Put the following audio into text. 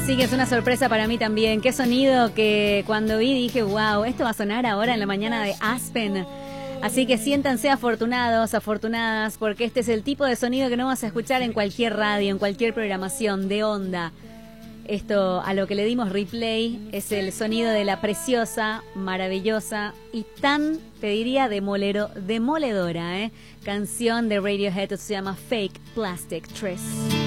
Sí, que es una sorpresa para mí también. Qué sonido que cuando vi dije, wow, esto va a sonar ahora en la mañana de Aspen. Así que siéntanse afortunados, afortunadas, porque este es el tipo de sonido que no vas a escuchar en cualquier radio, en cualquier programación de onda. Esto a lo que le dimos replay es el sonido de la preciosa, maravillosa y tan, te diría, demoledora, canción de Radiohead, se llama Fake Plastic Trees.